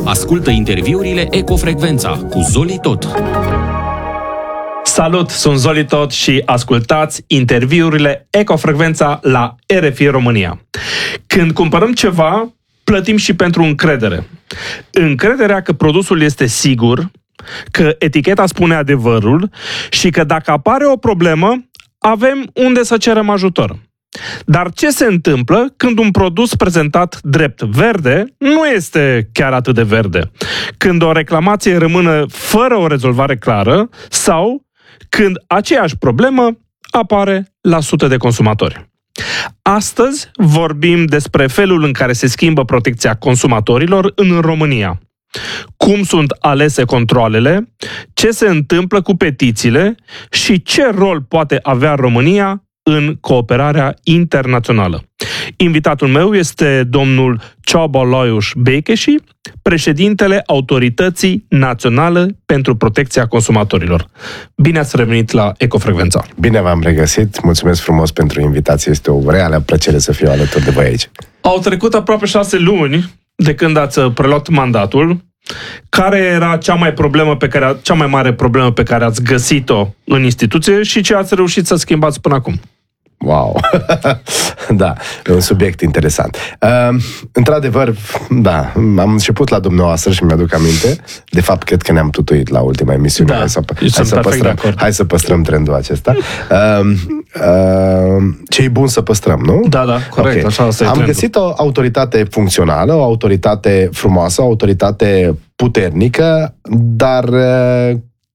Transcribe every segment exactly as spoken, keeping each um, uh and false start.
Ascultă interviurile Ecofrecvența cu Zoli Tot. Salut, sunt Zoli Tot și ascultați interviurile Ecofrecvența la R F I România. Când cumpărăm ceva, plătim și pentru încredere. Încrederea că produsul este sigur, că eticheta spune adevărul și că dacă apare o problemă, avem unde să cerem ajutor. Dar ce se întâmplă când un produs prezentat drept verde nu este chiar atât de verde? Când o reclamație rămâne fără o rezolvare clară sau când aceeași problemă apare la sute de consumatori. Astăzi vorbim despre felul în care se schimbă protecția consumatorilor în România. Cum sunt alese controalele, ce se întâmplă cu petițiile și ce rol poate avea România în cooperarea internațională. Invitatul meu este domnul Csaba Lajos Békési, președintele Autorității Naționale pentru Protecția Consumatorilor. Bine ați revenit la Ecofrecvența. Bine v-am regăsit, mulțumesc frumos pentru invitație, este o reală plăcere să fiu alături de voi aici. Au trecut aproape șase luni de când ați preluat mandatul. Care era cea mai problemă pe care, cea mai mare problemă pe care ați găsit-o în instituție și ce ați reușit să schimbați până acum? Wow! Da, e un subiect interesant. Uh, într-adevăr, da, am început la dumneavoastră și mi-aduc aminte. De fapt, cred că ne-am tutuit la ultima emisiune. Da, hai, să, hai, să păstrăm, hai să păstrăm trendul acesta. Uh, uh, ce e bun să păstrăm, nu? Da, da, corect. Okay. Așa, asta e am trendul. găsit o autoritate funcțională, o autoritate frumoasă, o autoritate puternică, dar uh,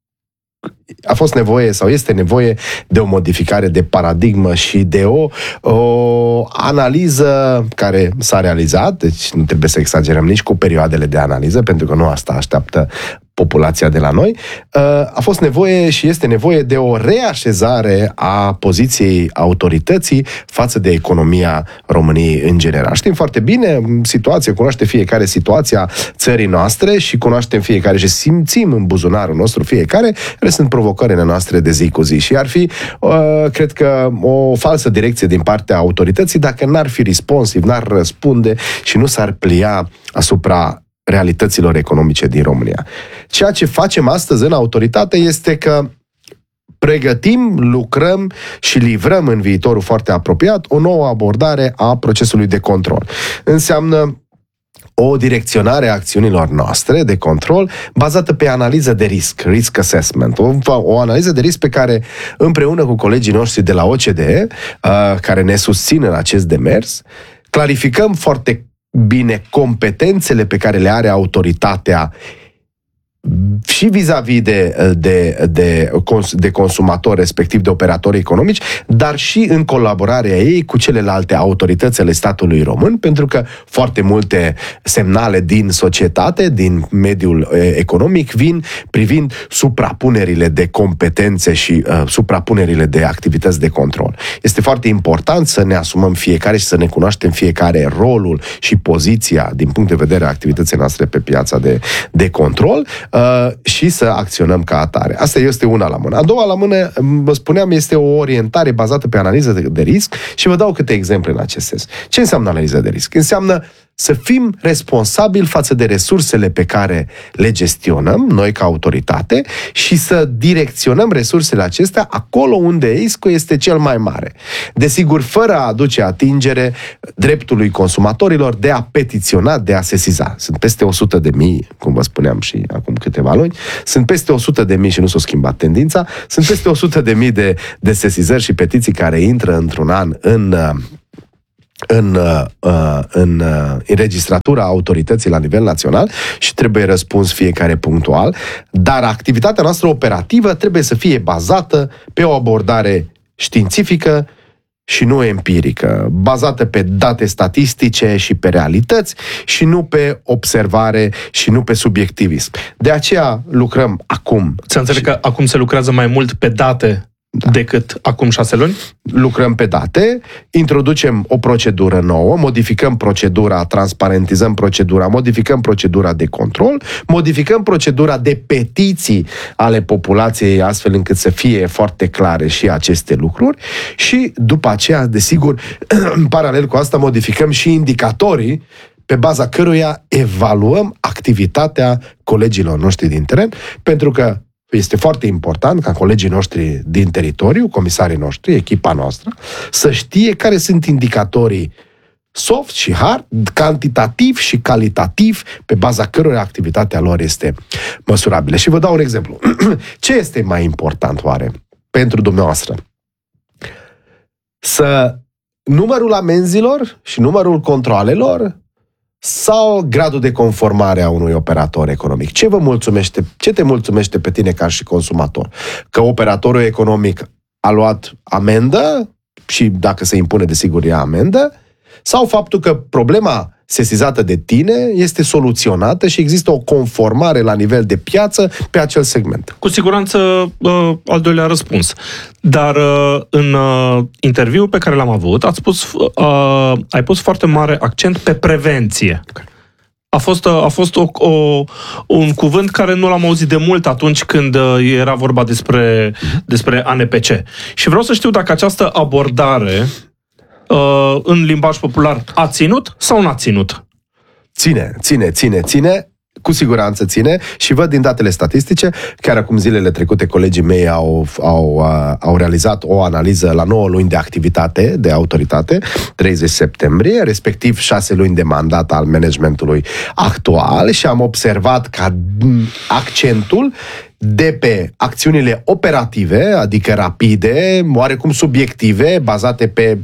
a fost nevoie sau este nevoie de o modificare de paradigmă și de o, o analiză care s-a realizat, deci nu trebuie să exagerăm nici cu perioadele de analiză, pentru că nu asta așteaptă populația de la noi. A fost nevoie și este nevoie de o reașezare a poziției autorității față de economia României în general. Știm foarte bine situația, cunoaște fiecare situația țării noastre și cunoaștem fiecare și simțim în buzunarul nostru fiecare care sunt provocările noastre de zi cu zi. Și ar fi, cred că, o falsă direcție din partea autorității dacă n-ar fi responsiv, n-ar răspunde și nu s-ar plia asupra realităților economice din România. Ceea ce facem astăzi în autoritate este că pregătim, lucrăm și livrăm în viitorul foarte apropiat o nouă abordare a procesului de control. Înseamnă o direcționare a acțiunilor noastre de control bazată pe analiză de risc, risk assessment. O, o analiză de risc pe care împreună cu colegii noștri de la O C D E, uh, care ne susțin în acest demers, clarificăm foarte bine competențele pe care le are autoritatea și vis-a-vis de, de, de, de consumatori, respectiv de operatori economici, dar și în colaborarea ei cu celelalte autorități ale statului român, pentru că foarte multe semnale din societate, din mediul economic, vin privind suprapunerile de competențe și uh, suprapunerile de activități de control. Este foarte important să ne asumăm fiecare și să ne cunoaștem fiecare rolul și poziția din punct de vedere a activității noastre pe piața de, de control, Uh, și să acționăm ca atare. Asta este una la mână. A doua la mână, vă spuneam, este o orientare bazată pe analiză de, de risc și vă dau câte exemple în acest sens. Ce înseamnă analiză de risc? Înseamnă să fim responsabili față de resursele pe care le gestionăm noi ca autoritate și să direcționăm resursele acestea acolo unde riscul este cel mai mare. Desigur, fără a aduce atingere dreptului consumatorilor de a petiționa, de a sesiza. Sunt peste o sută de mii, cum vă spuneam și acum câteva luni, sunt peste o sută de mii și nu s-a schimbat tendința, sunt peste o sută de mii de, de sesizări și petiții care intră într-un an în în, în, în înregistratura autorității la nivel național și trebuie răspuns fiecare punctual, dar activitatea noastră operativă trebuie să fie bazată pe o abordare științifică și nu empirică, bazată pe date statistice și pe realități și nu pe observare și nu pe subiectivism. De aceea lucrăm acum. Să înțeleg că acum se lucrează mai mult pe date da. decât acum șase luni? Lucrăm pe date, introducem o procedură nouă, modificăm procedura, transparentizăm procedura, modificăm procedura de control, modificăm procedura de petiții ale populației astfel încât să fie foarte clare și aceste lucruri și după aceea, desigur, în paralel cu asta, modificăm și indicatorii pe baza căruia evaluăm activitatea colegilor noștri din teren, pentru că este foarte important ca colegii noștri din teritoriu, comisarii noștri, echipa noastră, să știe care sunt indicatorii soft și hard, cantitativ și calitativ, pe baza cărora activitatea lor este măsurabilă. Și vă dau un exemplu. Ce este mai important, oare, pentru dumneavoastră? Să numărul amenzilor și numărul controalelor sau gradul de conformare a unui operator economic? Ce vă mulțumește, ce te mulțumește pe tine ca și consumator? Că operatorul economic a luat amendă și dacă se impune, desigur, ia amendă, sau faptul că problema sesizată de tine este soluționată și există o conformare la nivel de piață pe acel segment? Cu siguranță uh, al doilea răspuns. Dar uh, în uh, interviul pe care l-am avut, ați pus, uh, ai pus foarte mare accent pe prevenție. A fost, a fost o, o, un cuvânt care nu l-am auzit de mult atunci când era vorba despre, despre A N P C. Și vreau să știu dacă această abordare în limbaj popular a ținut sau n-a ținut? Ține, ține, ține, ține. Cu siguranță ține și văd din datele statistice, chiar acum zilele trecute colegii mei au, au, au realizat o analiză la nouă luni de activitate de autoritate, treizeci septembrie, respectiv șase luni de mandat al managementului actual și am observat că accentul de pe acțiunile operative, adică rapide, oarecum subiective, bazate pe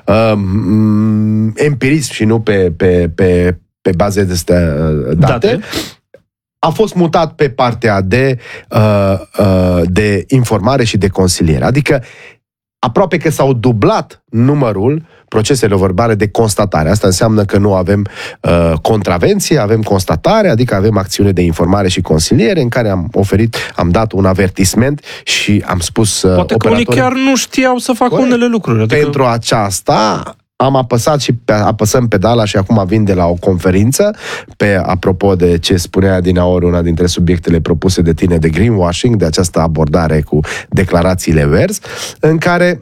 um, empirism și nu pe, pe, pe, pe baze de date, date, a fost mutat pe partea de, uh, uh, de informare și de consiliere. Adică aproape că s-au dublat numărul proceselor verbale de constatare. Asta înseamnă că nu avem uh, contravenție, avem constatare, adică avem acțiune de informare și consiliere în care am oferit, am dat un avertisment și am spus uh, Poate că unii chiar nu știau să facă Corect. unele lucruri. Adică... Pentru aceasta am apăsat și pe, apăsăm pedala și acum vin de la o conferință pe, apropo de ce spunea dinaori una dintre subiectele propuse de tine de greenwashing, de această abordare cu declarațiile verzi, în care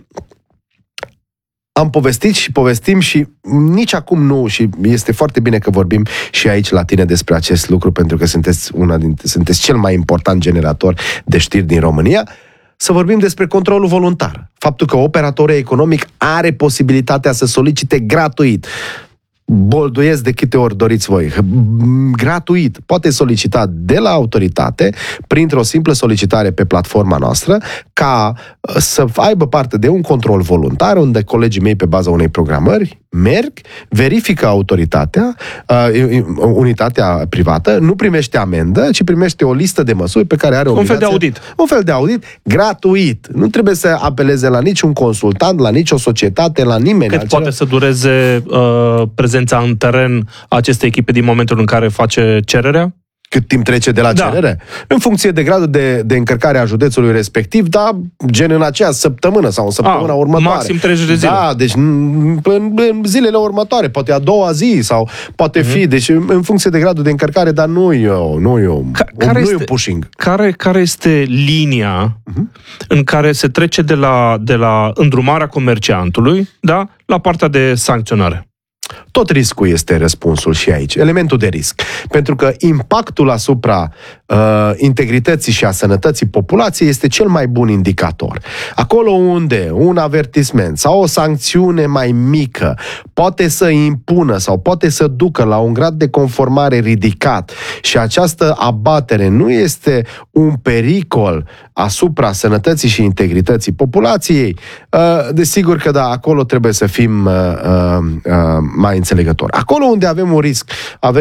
am povestit și povestim și nici acum nu, și este foarte bine că vorbim și aici la tine despre acest lucru, pentru că sunteți, una dintre, sunteți cel mai important generator de știri din România, să vorbim despre controlul voluntar. Faptul că operatorul economic are posibilitatea să solicite gratuit, bolduiesc de câte ori doriți voi, gratuit, poate solicita de la autoritate, printr-o simplă solicitare pe platforma noastră, ca să aibă parte de un control voluntar, unde colegii mei, pe baza unei programări, merg, verifică autoritatea, uh, unitatea privată, nu primește amendă, ci primește o listă de măsuri pe care are un fel de audit. Un fel de audit gratuit. Nu trebuie să apeleze la niciun consultant, la nicio societate, la nimeni. Cât altceva. Poate să dureze uh, prezența în teren a acestei echipe din momentul în care face cererea? Cât timp trece de la cerere? Da. În funcție de gradul de, de încărcare a județului respectiv, da, gen în aceea săptămână sau în săptămâna a, următoare. Maxim treizeci de zile. Da, deci în, în, în zilele următoare, poate a doua zi sau poate uh-huh. fi, deci în, în funcție de gradul de încărcare, dar nu eu, nu eu, Ca, care nu este, eu pushing. Care, care este linia uh-huh. în care se trece de la, de la îndrumarea comerciantului, da, la partea de sancționare? Tot riscul este răspunsul și aici, elementul de risc. Pentru că impactul asupra uh, integrității și a sănătății populației este cel mai bun indicator. Acolo unde un avertisment sau o sancțiune mai mică poate să impună sau poate să ducă la un grad de conformare ridicat și această abatere nu este un pericol asupra sănătății și integrității populației, uh, desigur că da, acolo trebuie să fim uh, uh, mai înțelegători. Acolo unde avem un risc, avem